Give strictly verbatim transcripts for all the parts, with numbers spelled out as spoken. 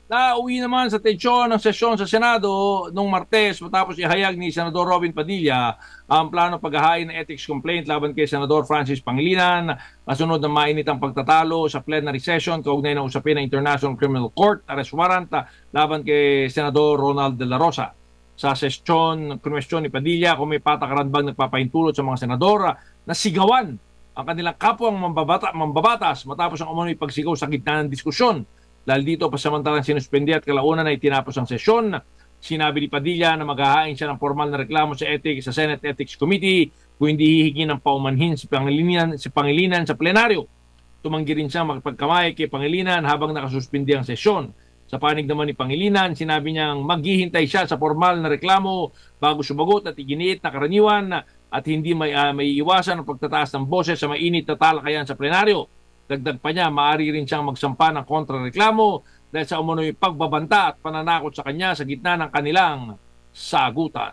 Nauwi naman sa tensyon ng sesyon sa Senado noong Martes matapos ihayag ni Senador Robin Padilla ang plano paghahain ng ethics complaint laban kay Senador Francis Pangilinan kasunod ng mainit ang pagtatalo sa plenary session kaugnay ng usapin ng International Criminal Court arrest warrant laban kay Senador Ronald De La Rosa. Sa sesyon, kunwestiyon ni Padilla kung may patakaran bang nagpapahintulot sa mga senador na sigawan ang kanilang kapwang mambabata, mambabatas matapos ang umano'y pagsigaw sa gitna ng diskusyon. Dahil dito, pasamantalang sinuspendi at kalaunan ay tinapos ang sesyon, sinabi ni Padilla na maghahain siya ng formal na reklamo sa ethics sa Senate Ethics Committee kung hindi hihingi ng paumanhin si Pangilinan, si Pangilinan sa plenaryo. Tumanggi rin siya magpagkamay kay Pangilinan habang nakasuspindi ang sesyon. Sa panig naman ni Pangilinan, sinabi niyang maghihintay siya sa formal na reklamo bago sumagot at iginiit na karaniwan at hindi may, uh, may iwasan ang pagtataas ng boses sa mainit na talakayan sa plenaryo. Dagdag pa niya, maaari rin siyang magsampa ng kontrareklamo dahil sa umunoy pagbabanta at pananakot sa kanya sa gitna ng kanilang sagutan.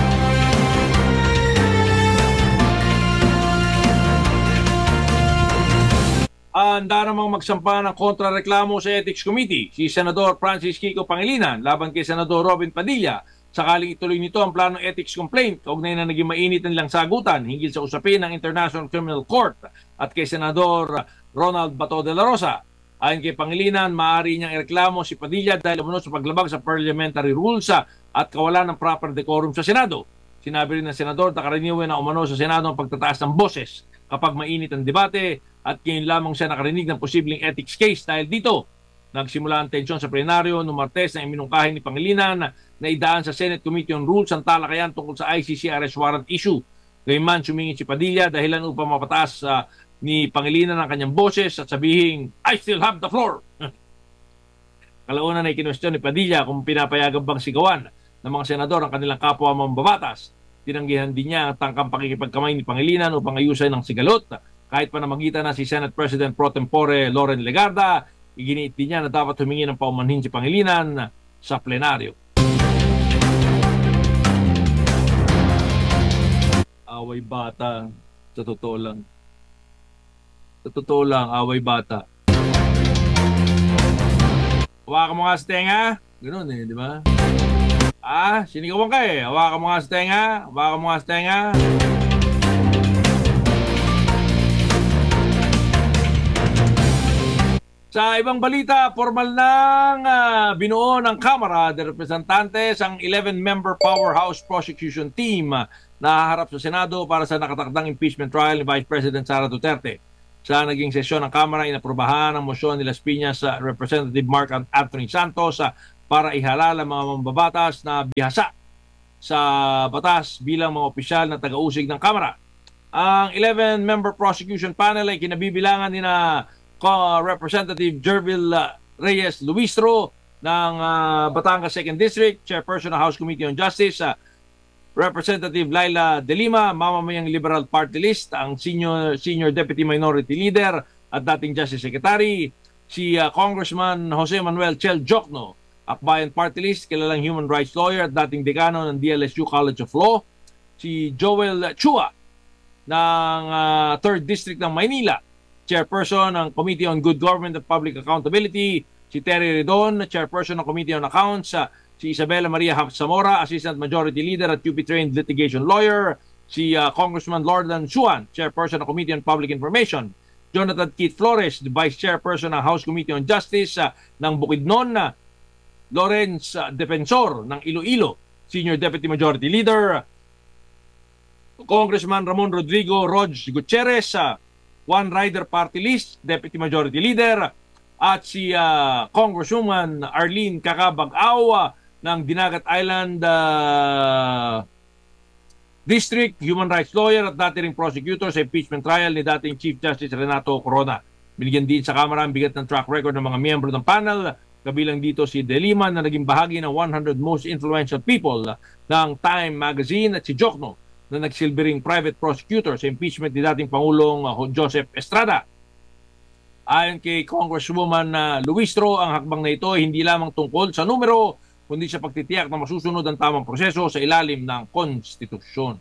Handa namang magsampa ng kontrareklamo sa Ethics Committee si Senador Francis Kiko Pangilinan laban kay Senador Robin Padilla sakaling ituloy nito ang planong ethics complaint kaugnay na naging mainit nilang sagutan hinggil sa usapin ng International Criminal Court at kay Senador Ronald Bato de la Rosa. Ayon kay Pangilinan, maaari niyang ireklamo si Padilla dahil umunod sa paglabag sa parliamentary rules at kawalan ng proper decorum sa Senado. Sinabi rin ng Senador na karaniwan na umano sa Senado ang pagtataas ng boses kapag mainit ang debate at ngayon lamang siya nakarinig ng posibleng ethics case dahil dito. Nagsimula ang tensyon sa plenaryo noong Martes na iminungkahin ni Pangilinan na idaan sa Senate Committee on Rules ang talakayan tungkol sa I C C arrest warrant issue. Gayunman sumingit si Padilla dahilan upang mapataas uh, ni Pangilinan ang kanyang boses at sabihing, I still have the floor. Kalaunan ay kinwestiyon ni Padilla kung pinapayagan bang sigawan ng mga senador ang kanilang kapwa mambabatas. Tinanggihan din niya ang tangkang pakikipagkamay ni Pangilinan upang ayusin ng sigalot. Kahit pa namagitan na si Senate President Pro Tempore Loren Legarda, iginiit din niya na dapat humingi ng paumanhin si Pangilinan sa plenaryo. Away bata, sa totoo lang. Sa totoo lang, away bata. Hawakan mo nga sa tenga. Ganun eh, di ba? Ah, sinigawan ka eh. Hawakan mo nga sa tenga. Hawakan mo nga sa tenga. Sa ibang balita, formal nang uh, binuo ng Kamara de Representantes ang eleven-member powerhouse prosecution team uh, na haharap sa Senado para sa nakatakdang impeachment trial ni Vice President Sara Duterte. Sa naging sesyon ng Kamara, inaprubahan ang mosyon ni Las Piñas sa uh, Representative Mark Anthony Santos uh, para ihalal ang mga mambabatas na bihasa sa batas bilang mga opisyal na taga-usig ng Kamara. Ang eleven-member prosecution panel ay kinabibilangan ni na Representative Jervil Reyes Luistro ng uh, Batangas second District, Chairperson ng House Committee on Justice, uh, Representative Laila De Lima, mamamayang Liberal Party List, ang Senior, Senior Deputy Minority Leader at dating Justice Secretary, si uh, Congressman Jose Manuel Chel Jokno, Akbayan Party List, kilalang human rights lawyer at dating dekano ng D L S U College of Law, si Joel Chua ng uh, third District ng Maynila, Chairperson ng Committee on Good Government and Public Accountability, si Terry Redon, Chairperson ng Committee on Accounts, uh, si Isabela Maria Zamora, Assistant Majority Leader at U P-trained litigation lawyer, si uh, Congressman Lordan Suan, Chairperson ng Committee on Public Information, Jonathan Keith Flores, the Vice Chairperson ng House Committee on Justice uh, ng Bukidnon, uh, Lawrence uh, Defensor ng Iloilo, Senior Deputy Majority Leader, Congressman Ramon Rodrigo Rog Gutierrez, uh, One Rider Party List, Deputy Majority Leader, at si uh, Congresswoman Arlene Kakabag-Aw uh, ng Dinagat Island uh, District, Human Rights Lawyer at dati ring prosecutor sa impeachment trial ni dating Chief Justice Renato Corona. Binigyan din sa Kamara ang bigat ng track record ng mga miyembro ng panel, kabilang dito si De Lima na naging bahagi ng one hundred Most Influential People ng Time Magazine at si Jokno na nagsilbing private prosecutor sa impeachment ni dating Pangulong Joseph Estrada. Ayon kay Congresswoman uh, Luistro, ang hakbang na ito ay hindi lamang tungkol sa numero, kundi sa pagtitiyak na masusunod ang tamang proseso sa ilalim ng konstitusyon.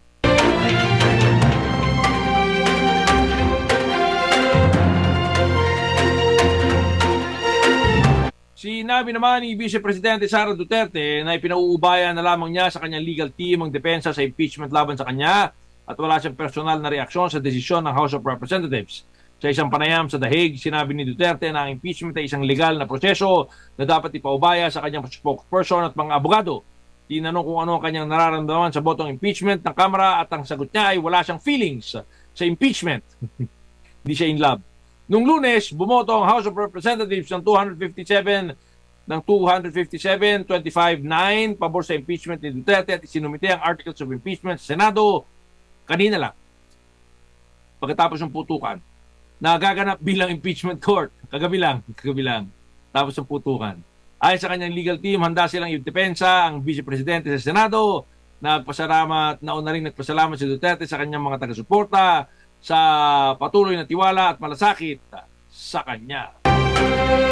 Sinabi naman ni Vice Presidente Sara Duterte na ipinauubayan na lamang niya sa kanyang legal team ang depensa sa impeachment laban sa kanya at wala siyang personal na reaksyon sa desisyon ng House of Representatives. Sa isang panayam sa The Hague, sinabi ni Duterte na ang impeachment ay isang legal na proseso na dapat ipaubaya sa kanyang spokesperson at mga abogado. Tinanong kung ano ang kanyang nararamdaman sa botong impeachment ng Kamara at ang sagot niya ay wala siyang feelings sa impeachment. Hindi siya in love. Nung Lunes, bumoto ang House of Representatives ng two fifty-seven ng two fifty-seven, twenty-five nine pabor sa impeachment ni Duterte at isinumite ang articles of impeachment sa Senado kanina lang. Pagkatapos ng putukan, nagaganap bilang impeachment court. Kagabi lang, kagabi lang. Tapos ng putukan. Ayon sa kanyang legal team, handa silang i-depensa ang Vice Presidente sa Senado. Nagpasalamat, nauna rin nagpasalamat si Duterte sa kanyang mga taga-suporta sa patuloy na tiwala at malasakit sa kanya.